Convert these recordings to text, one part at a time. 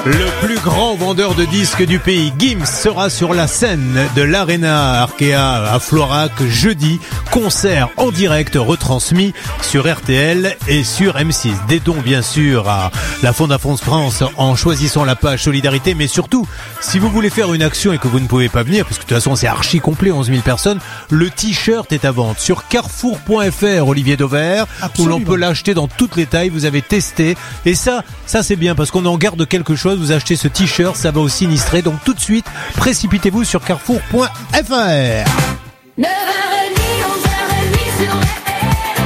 Le plus grand vendeur de disques du pays, Gims, sera sur la scène de l'Arena Arkea à Florac jeudi. Concert en direct retransmis sur RTL et sur M6. Des dons bien sûr à la Fondation France en choisissant la page Solidarité. Mais surtout, si vous voulez faire une action et que vous ne pouvez pas venir, parce que de toute façon c'est archi complet, 11 000 personnes, le t-shirt est à vente sur carrefour.fr, Olivier Dauvert, où l'on peut l'acheter dans toutes les tailles. Vous avez testé. Et ça c'est bien parce qu'on en garde quelque chose. Vous achetez ce t-shirt, ça va au sinistré. Donc tout de suite, précipitez-vous sur carrefour.fr. 9h30, 11h30 sur RTL.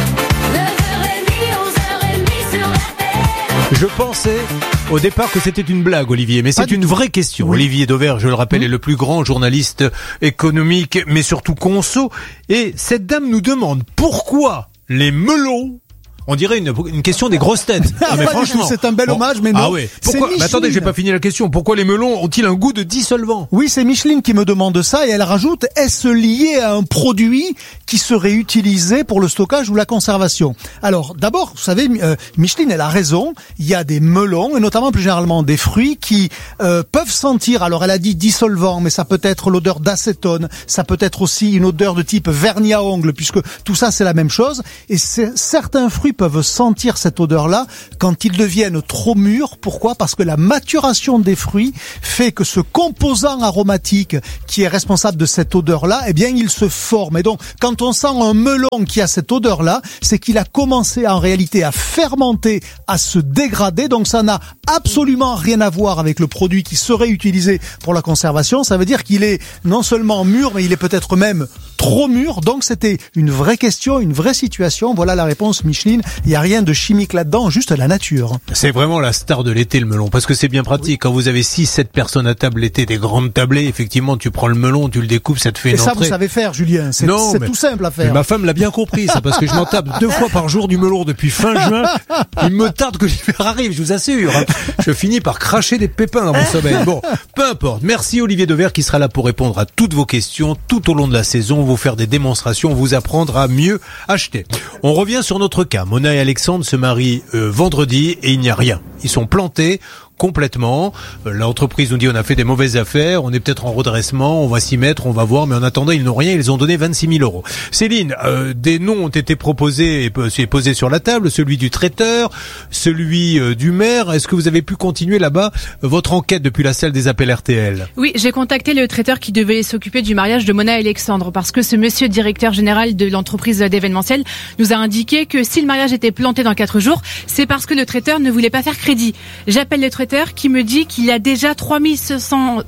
9h30, 11h30 sur RTL. Je pensais au départ que c'était une blague, Olivier, mais c'est une vraie question. Oui. Olivier Dauvert, je le rappelle, est le plus grand journaliste économique, mais surtout conso. Et cette dame nous demande pourquoi les melons. On dirait une question des grosses têtes. Ah, mais franchement, c'est un bel hommage, mais non. Ah ouais. Pourquoi, mais attendez, j'ai pas fini la question. Pourquoi les melons ont-ils un goût de dissolvant? Oui, c'est Micheline qui me demande ça et elle rajoute, est-ce lié à un produit qui serait utilisé pour le stockage ou la conservation? Alors, d'abord, vous savez, Micheline, elle a raison. Il y a des melons et notamment plus généralement des fruits qui peuvent sentir. Alors, elle a dit dissolvant, mais ça peut être l'odeur d'acétone. Ça peut être aussi une odeur de type vernis à ongles, puisque tout ça, c'est la même chose. Et certains fruits peuvent sentir cette odeur-là quand ils deviennent trop mûrs. Pourquoi? Parce que la maturation des fruits fait que ce composant aromatique qui est responsable de cette odeur-là, eh bien, il se forme. Et donc, quand on sent un melon qui a cette odeur-là, c'est qu'il a commencé en réalité à fermenter, à se dégrader. Donc, ça n'a absolument rien à voir avec le produit qui serait utilisé pour la conservation. Ça veut dire qu'il est non seulement mûr, mais il est peut-être même trop mûr. Donc, c'était une vraie question, une vraie situation. Voilà la réponse, Micheline. Il n'y a rien de chimique là-dedans, juste la nature. C'est vraiment la star de l'été, le melon, parce que c'est bien pratique. Oui. Quand vous avez 6-7 personnes à table l'été, des grandes tablées, effectivement, tu prends le melon, tu le découpes, ça te fait une entrée. Et ça, vous savez faire, Julien. C'est tout simple à faire. Ma femme l'a bien compris, ça, parce que je m'en tape 2 fois par jour du melon depuis fin juin. Il me tarde que l'hiver arrive, je vous assure. Je finis par cracher des pépins dans mon sommeil. Bon, peu importe. Merci Olivier Dauvert qui sera là pour répondre à toutes vos questions tout au long de la saison, vous faire des démonstrations, vous apprendre à mieux acheter. On revient sur notre cas. Mona et Alexandre se marient vendredi et il n'y a rien. Ils sont plantés complètement. L'entreprise nous dit on a fait des mauvaises affaires, on est peut-être en redressement, on va s'y mettre, on va voir, mais en attendant ils n'ont rien, ils ont donné 26 000 €. Céline, des noms ont été proposés et posés sur la table, celui du traiteur, celui du maire. Est-ce que vous avez pu continuer là-bas votre enquête depuis la salle des appels RTL? Oui, j'ai contacté le traiteur qui devait s'occuper du mariage de Mona et Alexandre, parce que ce monsieur directeur général de l'entreprise d'événementiel nous a indiqué que si le mariage était planté dans 4 jours, c'est parce que le traiteur ne voulait pas faire crédit. J'appelle le traiteur qui me dit qu'il y a déjà 3 500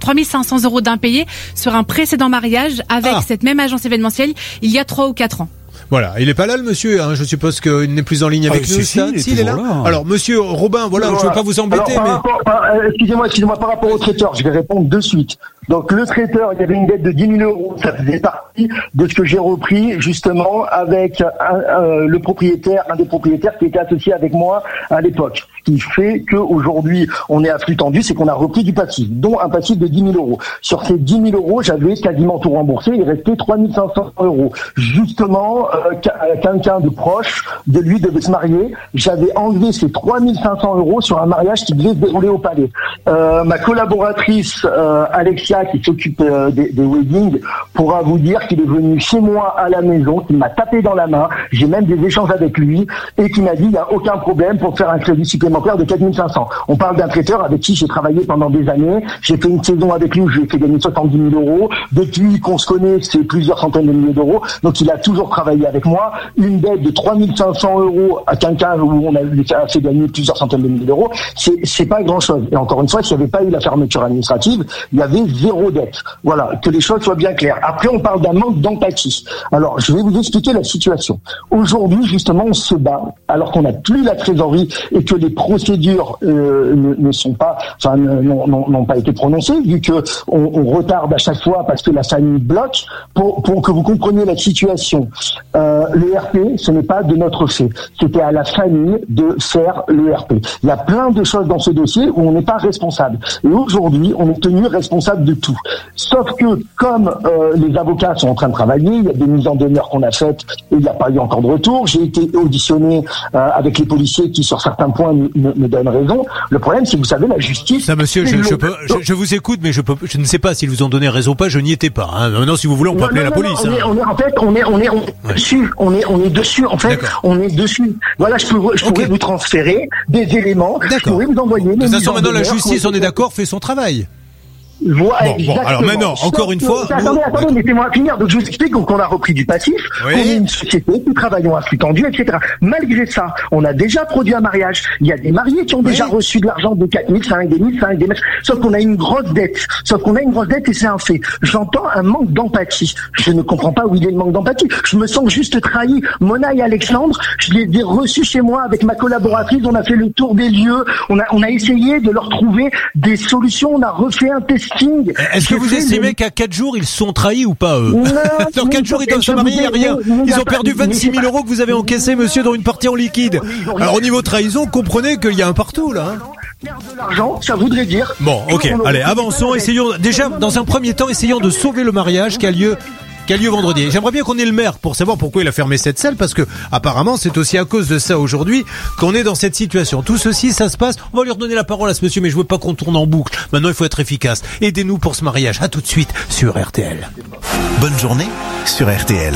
€ d'impayés sur un précédent mariage avec cette même agence événementielle il y a 3 ou 4 ans. Voilà, il est pas là le monsieur, hein. Je suppose qu'il n'est plus en ligne avec nous. Il est là. Alors monsieur Robin, voilà, je veux pas vous embêter, Excusez-moi, par rapport au traiteur, je vais répondre de suite. Donc le traiteur, il y avait une dette de 10 000 €, ça faisait partie de ce que j'ai repris justement avec un des propriétaires qui était associé avec moi à l'époque. Ce qui fait qu'aujourd'hui, on est à flux tendu, c'est qu'on a repris du passif, dont un passif de 10 000 €. Sur ces 10 000 €, j'avais quasiment tout remboursé, il restait 3 500 €. Justement, quelqu'un de proche de lui devait se marier, j'avais enlevé ces 3 500 € sur un mariage qui devait se dérouler au Palais. Ma collaboratrice Alexia, qui s'occupe des weddings, pourra vous dire qu'il est venu chez moi à la maison, qu'il m'a tapé dans la main, j'ai même des échanges avec lui, et qui m'a dit il n'y a aucun problème pour faire un crédit supplémentaire de 4 500. On parle d'un traiteur avec qui j'ai travaillé pendant des années, j'ai fait une saison avec lui où j'ai fait gagner 70 000 €, depuis qu'on se connaît, c'est plusieurs centaines de milliers d'euros, donc il a toujours travaillé avec moi. Une dette de 3 500 € à quelqu'un où on a fait gagner plusieurs centaines de milliers d'euros, c'est pas grand chose. Et encore une fois, s'il n'y avait pas eu la fermeture administrative, il y avait 0 dette. Voilà, que les choses soient bien claires. Après, on parle d'un manque d'empathie. Alors, je vais vous expliquer la situation. Aujourd'hui, justement, on se bat, alors qu'on n'a plus la trésorerie et que les procédures n'ont pas été prononcées, vu que on retarde à chaque fois parce que la famille bloque. Pour que vous compreniez la situation, le RP, ce n'est pas de notre fait. C'était à la famille de faire le RP. Il y a plein de choses dans ce dossier où on n'est pas responsable. Et aujourd'hui, on est tenu responsable de tout. Sauf que comme les avocats sont en train de travailler, il y a des mises en demeure qu'on a faites et il n'y a pas eu encore de retour. J'ai été auditionné avec les policiers qui sur certains points me donnent raison. Le problème, c'est que vous savez, la justice... Ça, monsieur, je vous écoute, mais je ne sais pas s'ils vous ont donné raison ou pas, je n'y étais pas. Hein. Maintenant, si vous voulez, on peut appeler la police. On est dessus. On est dessus. En fait, on est dessus. Voilà, je pourrais vous transférer des éléments. Je pourrais vous envoyer. De toute façon, maintenant, la justice, on est d'accord, fait son travail. Voilà, bon, alors maintenant, encore une fois... Attendez, laissez-moi finir. Donc, je vous explique qu'on a repris du passif, qu'on est une société qui travaillons à flux tendu, etc. Malgré ça, on a déjà produit un mariage. Il y a des mariés qui ont déjà reçu de l'argent de 4 500, des 1 500, des mètres. Sauf qu'on a une grosse dette. Et c'est un fait. J'entends un manque d'empathie. Je ne comprends pas où il est le manque d'empathie. Je me sens juste trahi. Mona et Alexandre, je les ai reçus chez moi avec ma collaboratrice. On a fait le tour des lieux. On a essayé de leur trouver des solutions. On a refait un testing. Est-ce que vous estimez qu'à 4 jours, ils sont trahis ou pas, eux? Dans 4 jours, ils doivent se marier, rien. Ils ont perdu 26 000 euros que vous avez encaissé, monsieur, dans une partie en liquide. Alors, au niveau trahison, comprenez qu'il y a un partout, là. Perdre de l'argent, ça voudrait dire... Bon, ok, allez, avançons, essayons, déjà, dans un premier temps, essayons de sauver le mariage qui a lieu vendredi. J'aimerais bien qu'on ait le maire pour savoir pourquoi il a fermé cette salle, parce que apparemment c'est aussi à cause de ça aujourd'hui qu'on est dans cette situation. Tout ceci, ça se passe. On va lui redonner la parole à ce monsieur, mais je veux pas qu'on tourne en boucle. Maintenant, il faut être efficace. Aidez-nous pour ce mariage. À tout de suite sur RTL. Bonne journée sur RTL.